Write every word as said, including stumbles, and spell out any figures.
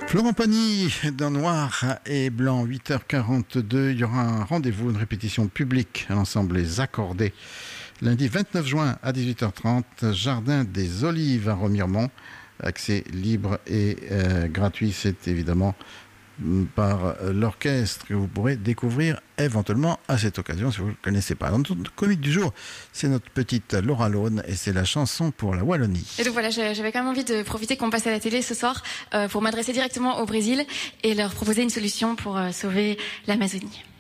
Florent Pagny dans Noir et Blanc, huit heures quarante-deux. Il y aura un rendez-vous, une répétition publique à l'ensemble Les Accordés. Lundi vingt-neuf juin à dix-huit heures trente, Jardin des Olives à Remiremont. Accès libre et euh, gratuit, c'est évidemment par l'orchestre que vous pourrez découvrir éventuellement à cette occasion si vous ne le connaissez pas. Dans notre comique du jour, c'est notre petite Laura Lone et c'est la chanson pour la Wallonie. Et donc voilà, j'avais quand même envie de profiter qu'on passe à la télé ce soir euh, pour m'adresser directement au Brésil et leur proposer une solution pour euh, sauver l'Amazonie.